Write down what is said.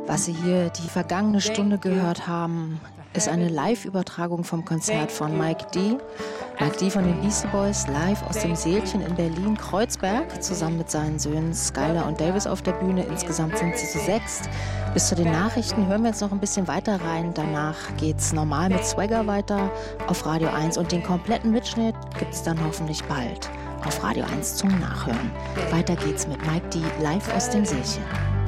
Was Sie hier die vergangene Stunde gehört haben, ist eine Live-Übertragung vom Konzert von Mike D. Mike D. von den Beastie Boys, live aus dem Sälchen in Berlin-Kreuzberg, zusammen mit seinen Söhnen Skylar und Davis auf der Bühne. Insgesamt sind sie zu 6. Bis zu den Nachrichten hören wir jetzt noch ein bisschen weiter rein. Danach geht's normal mit Swagger weiter auf Radio 1 und den kompletten Mitschnitt gibt's dann hoffentlich bald auf Radio 1 zum Nachhören. Weiter geht's mit Mike D. live aus dem Sälchen.